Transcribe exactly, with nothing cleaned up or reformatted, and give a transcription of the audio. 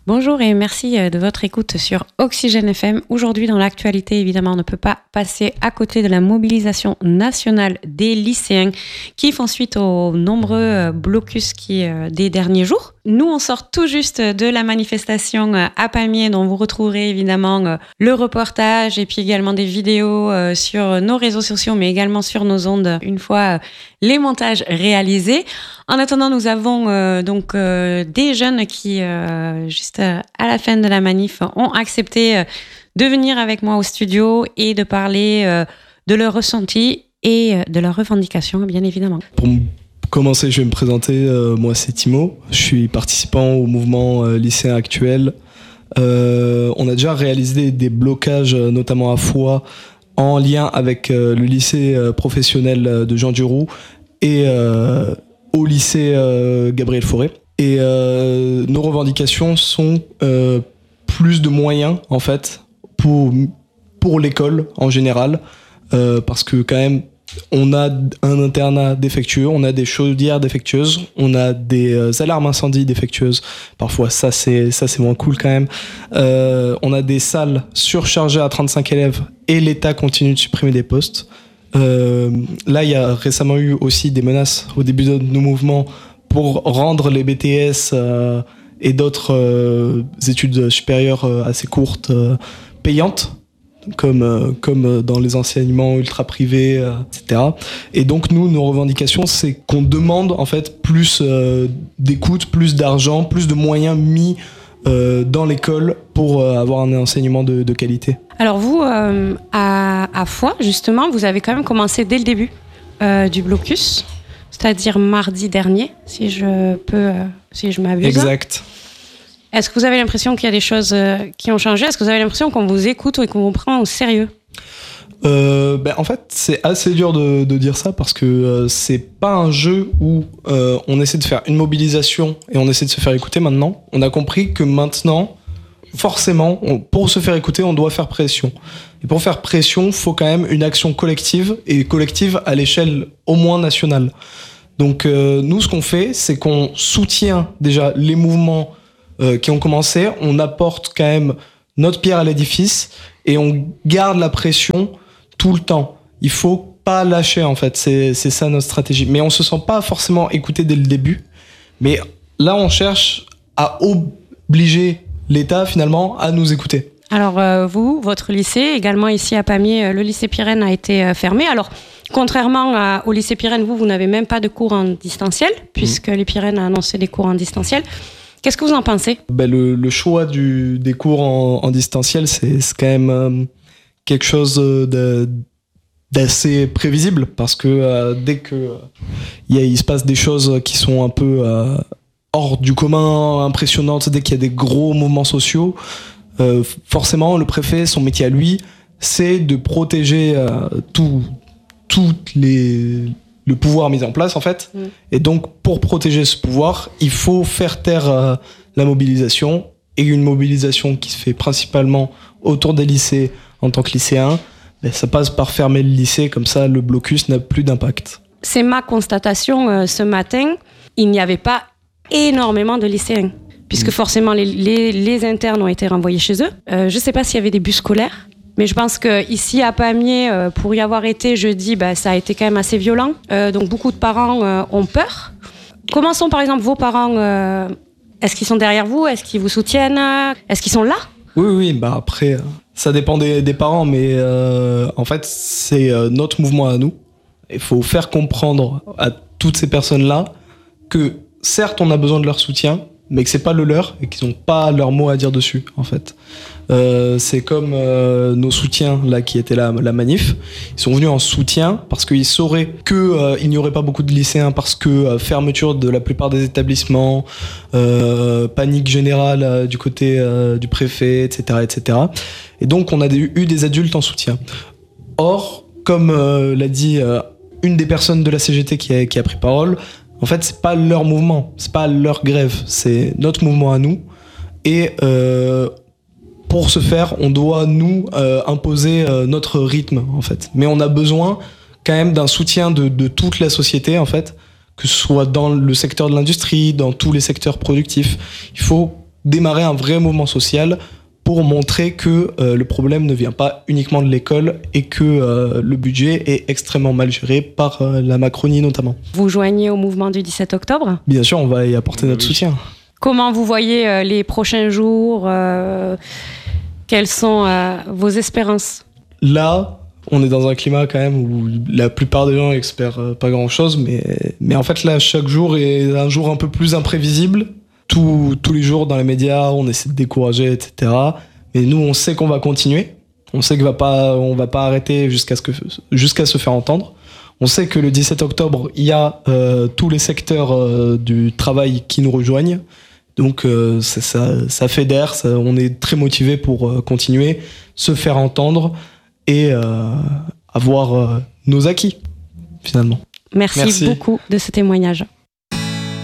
Bonjour et merci de votre écoute sur Oxygène F M. Aujourd'hui, dans l'actualité, évidemment, on ne peut pas passer à côté de la mobilisation nationale des lycéens qui font suite aux nombreux blocus qui, euh, des derniers jours. Nous, on sort tout juste de la manifestation à Pamiers, dont vous retrouverez évidemment le reportage et puis également des vidéos sur nos réseaux sociaux, mais également sur nos ondes une fois les montages réalisés. En attendant, nous avons euh, donc euh, des jeunes qui, euh, juste à la fin de la manif, ont accepté euh, de venir avec moi au studio et de parler euh, de leurs ressentis et euh, de leurs revendications, bien évidemment. Pour m- commencer, je vais me présenter. Euh, moi, c'est Timo. Je suis participant au mouvement euh, lycéen actuel. Euh, on a déjà réalisé des blocages, notamment à Foix, en lien avec euh, le lycée euh, professionnel de Jean Duroux et euh, au lycée euh, Gabriel Fauré. Et euh, nos revendications sont euh, plus de moyens, en fait, pour, pour l'école en général, euh, parce que quand même, on a un internat défectueux, on a des chaudières défectueuses, on a des euh, alarmes incendie défectueuses. Parfois, ça c'est ça c'est moins cool quand même. Euh, on a des salles surchargées à trente-cinq élèves et l'État continue de supprimer des postes. Euh, là, il y a récemment eu aussi des menaces au début de nos mouvements pour rendre les B T S euh, et d'autres euh, études supérieures euh, assez courtes euh, payantes. Comme, euh, comme dans les enseignements ultra privés, euh, et cetera. Et donc, nous, nos revendications, c'est qu'on demande en fait plus euh, d'écoute, plus d'argent, plus de moyens mis euh, dans l'école pour euh, avoir un enseignement de, de qualité. Alors vous, euh, à, à Foix, justement, vous avez quand même commencé dès le début euh, du blocus, c'est-à-dire mardi dernier, si je peux, euh, si je m'abuse. Exact. Est-ce que vous avez l'impression qu'il y a des choses qui ont changé ? Est-ce que vous avez l'impression qu'on vous écoute et qu'on vous prend au sérieux ? euh, ben, En fait, c'est assez dur de, de dire ça parce que euh, c'est pas un jeu où euh, on essaie de faire une mobilisation et on essaie de se faire écouter maintenant. On a compris que maintenant, forcément, on, pour se faire écouter, on doit faire pression. Et pour faire pression, il faut quand même une action collective et collective à l'échelle au moins nationale. Donc euh, nous, ce qu'on fait, c'est qu'on soutient déjà les mouvements Euh, qui ont commencé, on apporte quand même notre pierre à l'édifice et on garde la pression tout le temps. Il faut pas lâcher en fait, c'est, c'est ça notre stratégie. Mais on se sent pas forcément écouté dès le début. Mais là, on cherche à obliger l'État finalement à nous écouter. Alors euh, vous, votre lycée, également ici à Pamiers, le lycée Pirenne a été euh, fermé. Alors contrairement à, au lycée Pirenne, vous, vous n'avez même pas de cours en distanciel, puisque mmh. les Pirenne a annoncé des cours en distanciel. Qu'est-ce que vous en pensez ? Ben le, le choix du, des cours en, en distanciel, c'est, c'est quand même euh, quelque chose de, d'assez prévisible parce que euh, dès que euh, y a, il se passe des choses qui sont un peu euh, hors du commun, impressionnantes, dès qu'il y a des gros mouvements sociaux, euh, forcément le préfet, son métier à lui, c'est de protéger euh, tout, toutes les le pouvoir mis en place en fait. Mmh. Et donc pour protéger ce pouvoir, il faut faire taire euh, la mobilisation et une mobilisation qui se fait principalement autour des lycées en tant que lycéen, ben, ça passe par fermer le lycée, comme ça le blocus n'a plus d'impact. C'est ma constatation euh, ce matin, il n'y avait pas énormément de lycéens puisque mmh. forcément les, les, les internes ont été renvoyés chez eux. Euh, je ne sais pas s'il y avait des bus scolaires. Mais je pense qu'ici à Pamiers, euh, pour y avoir été jeudi, bah, ça a été quand même assez violent. Euh, donc beaucoup de parents euh, ont peur. Comment sont par exemple vos parents euh, Est-ce qu'ils sont derrière vous ? Est-ce qu'ils vous soutiennent ? Est-ce qu'ils sont là ? Oui, oui, bah après, ça dépend des, des parents, mais euh, en fait, c'est euh, notre mouvement à nous. Il faut faire comprendre à toutes ces personnes-là que certes, on a besoin de leur soutien, mais que c'est pas le leur et qu'ils n'ont pas leur mot à dire dessus, en fait. Euh, c'est comme euh, nos soutiens là qui étaient là, la manif. Ils sont venus en soutien parce qu'ils sauraient que euh, il n'y aurait pas beaucoup de lycéens parce que euh, fermeture de la plupart des établissements, euh, panique générale euh, du côté euh, du préfet, et cetera, et cetera. Et donc on a des, eu des adultes en soutien. Or, comme euh, l'a dit euh, une des personnes de la C G T qui a, qui a pris parole, en fait c'est pas leur mouvement, c'est pas leur grève, c'est notre mouvement à nous. Et euh, pour ce faire, on doit nous euh, imposer euh, notre rythme en fait. Mais on a besoin quand même d'un soutien de, de toute la société en fait, que ce soit dans le secteur de l'industrie, dans tous les secteurs productifs. Il faut démarrer un vrai mouvement social pour montrer que euh, le problème ne vient pas uniquement de l'école et que euh, le budget est extrêmement mal géré par euh, la Macronie notamment. Vous joignez au mouvement du dix-sept octobre ? Bien sûr, on va y apporter notre oui. soutien. Comment vous voyez euh, les prochains jours euh, Quelles sont euh, vos espérances ? Là, on est dans un climat quand même où la plupart des gens espèrent euh, pas grand-chose, mais, mais en fait là, chaque jour est un jour un peu plus imprévisible. Tout, tous les jours dans les médias, on essaie de décourager, et cetera. Mais nous, on sait qu'on va continuer. On sait qu'on va pas, on va pas arrêter jusqu'à ce que, jusqu'à se faire entendre. On sait que le dix-sept octobre, il y a euh, tous les secteurs euh, du travail qui nous rejoignent. Donc euh, ça, ça, ça fédère, ça, on est très motivés pour euh, continuer, se faire entendre et euh, avoir euh, nos acquis, finalement. Merci, Merci beaucoup de ce témoignage.